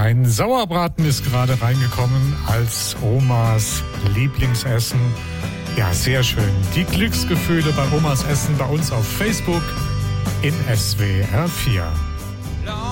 Ein Sauerbraten ist gerade reingekommen als Omas Lieblingsessen. Ja, sehr schön. Die Glücksgefühle bei Omas Essen bei uns auf Facebook in SWR 4.